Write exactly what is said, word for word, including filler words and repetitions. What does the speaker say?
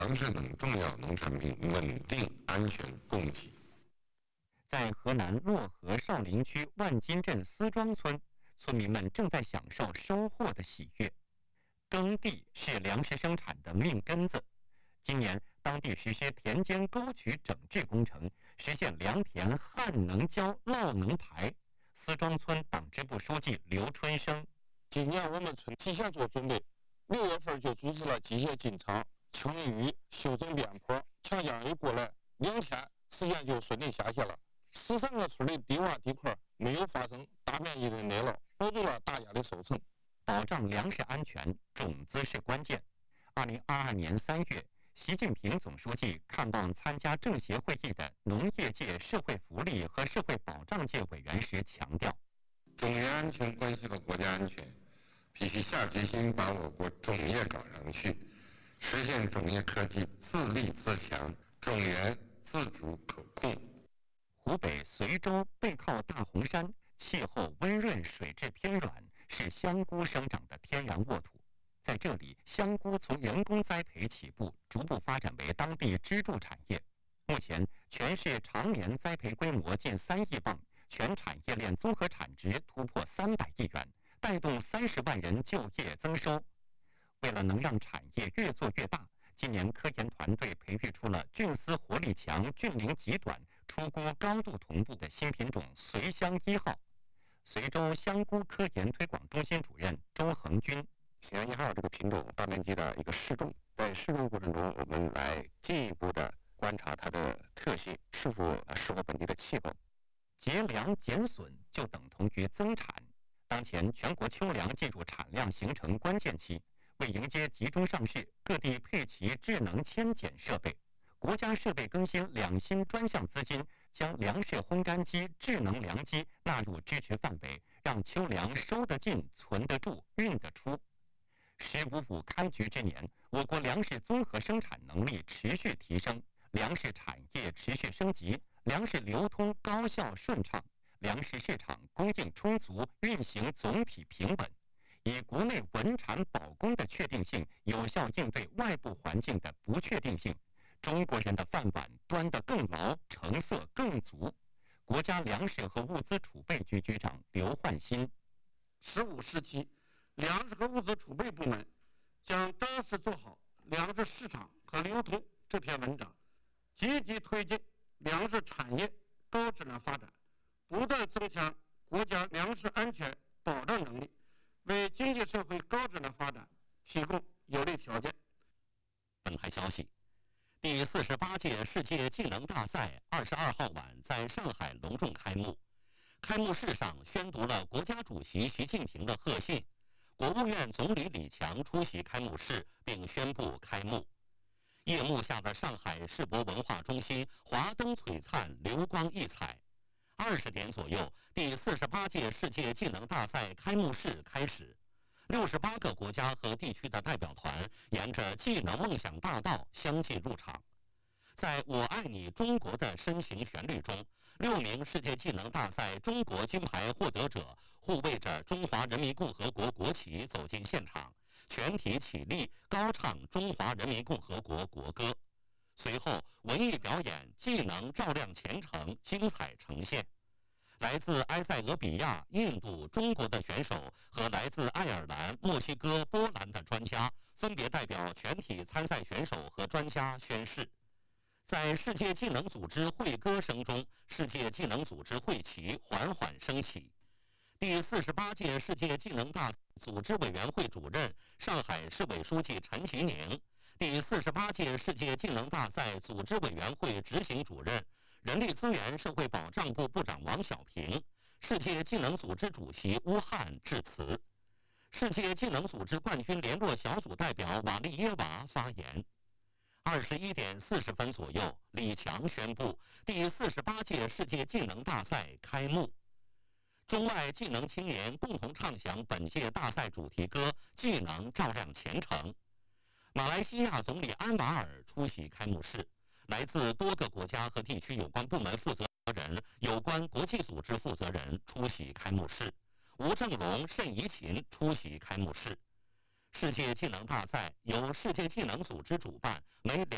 粮食等重要农产品稳定安全供给。 在河南漯河少林区万金镇思庄村，村民们正在享受收获的喜悦。耕地是粮食生产的命根子。今年，当地实施田间沟渠整治工程，实现良田旱能浇、涝能排。思庄村党支部书记刘春生： 今年我们村提前做准备，六月份就组织了机械进场、清理雨、修整边坡，强降雨过来，两天时间就顺利下去了。十三个村的低洼地块没有发生大面积的内涝，保住了大家的收成。 保障粮食安全，种子是关键。二零二二年三月，习近平总书记看望参加政协会议的农业界社会福利和社会保障界委员时强调， 种业安全关系到国家安全，必须下决心把我国种业搞上去，实现种业科技自立自强，种源自主可控。 湖北随州背靠大洪山，气候温润，水质偏软，是香菇生长的天然沃土。在这里，香菇从人工栽培起步，逐步发展为当地支柱产业。目前，全市常年栽培规模近三亿磅，全产业链综合产值突破三百亿元，带动三十万人就业增收。为了能让产业越做越大，今年科研团队培育出了菌丝活力强、菌龄极短、出菇高度同步的新品种随香一号。随州香菇科研推广中心主任周恒军： 随香一号这个品种大面积的一个试种，在试种过程中，我们来进一步的观察它的特性是否适合本地的气候。 节粮减损就等同于增产。当前全国秋粮进入产量形成关键期，为迎接集中上市，各地配齐智能牵检设备。国家设备更新两新专项资金，将粮食烘干机、智能粮机纳入支持范围，让秋粮收得进、存得住、运得出。十五五开局之年，我国粮食综合生产能力持续提升，粮食产业持续升级，粮食流通高效顺畅，粮食市场供应充足，运行总体平稳。以国内稳产保供的确定性，有效应对外部环境的不确定性。中国人的饭碗端得更牢，成色更足。国家粮食和物资储备局局长刘焕新： 十五时期，粮食和物资储备部门将扎实做好粮食市场和流通这篇文章，积极推进粮食产业高质量发展，不断增强国家粮食安全保障能力，为经济社会高质量发展提供有利条件。 本台消息，第四十八届世界技能大赛二十二号晚在上海隆重开幕。开幕式上宣读了国家主席习近平的贺信，国务院总理李强出席开幕式并宣布开幕。夜幕下的上海世博文化中心华灯璀璨，流光溢彩。二十点左右，第四十八届世界技能大赛开幕式开始。六十八个国家和地区的代表团沿着技能梦想大道相继入场。在我爱你中国的深情旋律中，六名世界技能大赛中国金牌获得者护卫着中华人民共和国国旗走进现场，全体起立高唱中华人民共和国国歌。随后，文艺表演技能照亮前程精彩呈现。来自埃塞俄比亚、印度、中国的选手和来自爱尔兰、墨西哥、波兰的专家分别代表全体参赛选手和专家宣誓。在世界技能组织会歌声中，世界技能组织会旗缓缓升起。第四十八届世界技能大赛组织委员会主任、上海市委书记陈其宁，第四十八届世界技能大赛组织委员会执行主任、人力资源社会保障部部长王小平，世界技能组织主席乌汉致辞。世界技能组织冠军联络小组代表瓦利耶娃发言。二十一点四十分左右，李强宣布第四十八届世界技能大赛开幕。中外技能青年共同唱响本届大赛主题歌《技能照亮前程》。马来西亚总理安瓦尔出席开幕式，来自多个国家和地区有关部门负责人、有关国际组织负责人出席开幕式。吴正龙、盛怡琴出席开幕式。世界技能大赛由世界技能组织主办，每两